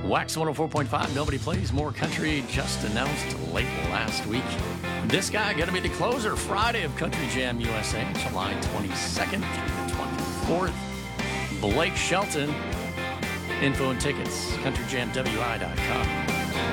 Wax 104.5, Nobody Plays More Country, just announced late last week. This guy going to be the closer Friday of Country Jam USA, July 22nd through the 24th. Blake Shelton. Info and tickets, countryjamwi.com.